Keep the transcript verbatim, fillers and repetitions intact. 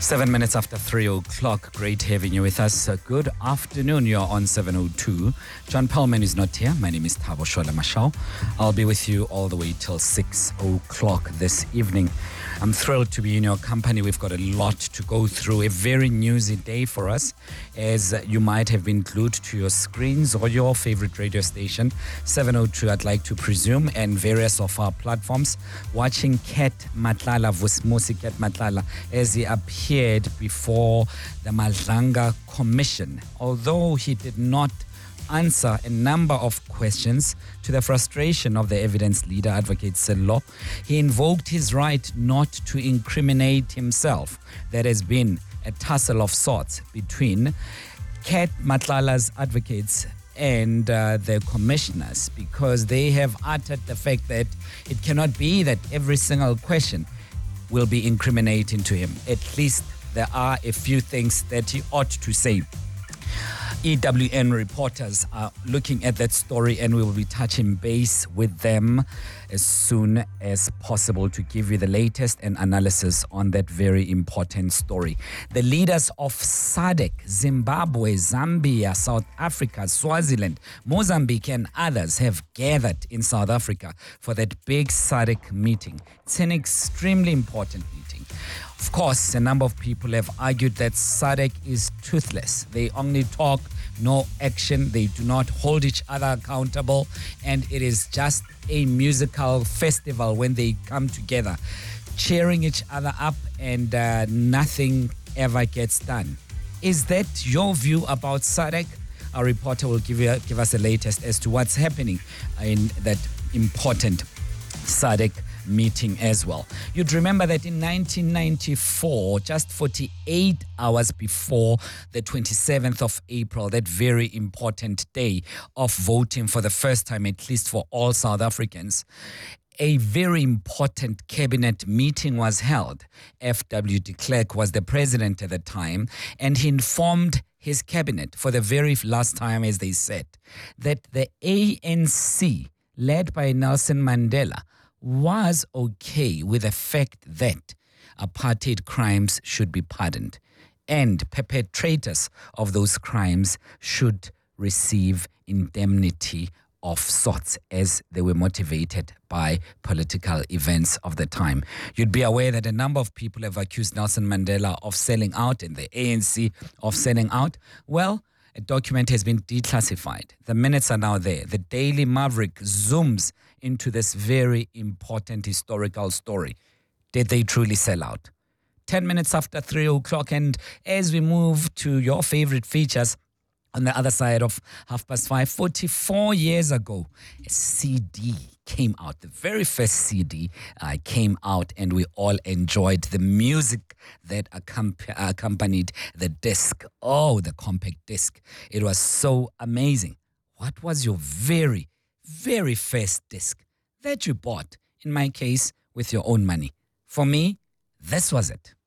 Seven minutes after three o'clock. Great having you with us. Uh, good afternoon. You're on seven oh two. John Perlman is not here. My name is Thabo Shola Mashao. I'll be with you all the way till six o'clock this evening. I'm thrilled to be in your company. We've got a lot to go through. A very newsy day for us, as you might have been glued to your screens or your favorite radio station, seven oh two, I'd like to presume, and various of our platforms, watching Cat Matlala, Vusmusi Cat Matlala, as he appeared before the Madlanga Commission. Although he did not answer a number of questions, to the frustration of the evidence leader, Advocate Sello, he invoked his right not to incriminate himself. There has been a tussle of sorts between Cat Matlala's advocates and uh, the commissioners, because they have uttered the fact that it cannot be that every single question will be incriminating to him. At least there are a few things that he ought to say. E W N reporters are looking at that story, and we will be touching base with them as soon as possible to give you the latest and analysis on that very important story. The leaders of SADC, Zimbabwe, Zambia, South Africa, Swaziland, Mozambique, and others have gathered in South Africa for that big SADC meeting. It's an extremely important meeting. Of course, a number of people have argued that SADC is toothless. They only talk, no action. They do not hold each other accountable. And it is just a musical festival when they come together, cheering each other up, and uh, nothing ever gets done. Is that your view about SADC? Our reporter will give, you, give us the latest as to what's happening in that important SADC meeting as well. You'd remember that in nineteen ninety-four, just forty-eight hours before the twenty-seventh of April, that very important day of voting for the first time, at least for all South Africans, a very important cabinet meeting was held. F W de Klerk was the president at the time, and he informed his cabinet for the very last time, as they said, that the A N C, led by Nelson Mandela, was okay with the fact that apartheid crimes should be pardoned and perpetrators of those crimes should receive indemnity of sorts, as they were motivated by political events of the time. You'd be aware that a number of people have accused Nelson Mandela of selling out and the A N C of selling out. Well, a document has been declassified. The minutes are now there. The Daily Maverick zooms into this very important historical story. Did they truly sell out? Ten minutes after three o'clock, and as we move to your favorite features, on the other side of half past five, forty-four years ago, a C D came out. The very first C D uh, came out, and we all enjoyed the music that accomp- accompanied the disc. Oh, the compact disc. It was so amazing. What was your very, very first disc that you bought? In my case, with your own money. For me, this was it.